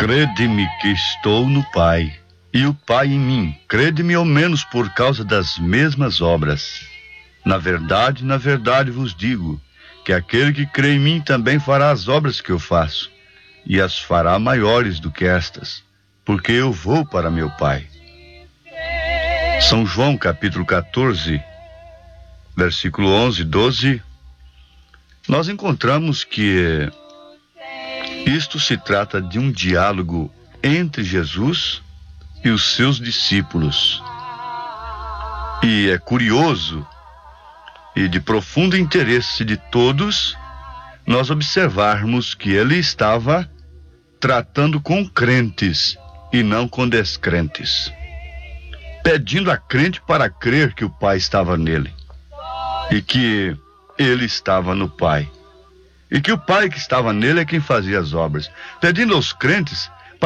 Crede-me que estou no Pai, e o Pai em mim. Crede-me ao menos por causa das mesmas obras. Na verdade vos digo, que aquele que crê em mim também fará as obras que eu faço, e as fará maiores do que estas, porque eu vou para meu Pai. São João capítulo 14, versículo 11, 12, nós encontramos que isto se trata de um diálogo entre Jesus e os seus discípulos. E é curioso e de profundo interesse de todos nós observarmos que ele estava tratando com crentes e não com descrentes, pedindo a crente para crer que o Pai estava nele e que ele estava no Pai, e que o Pai que estava nele é quem fazia as obras, pedindo aos crentes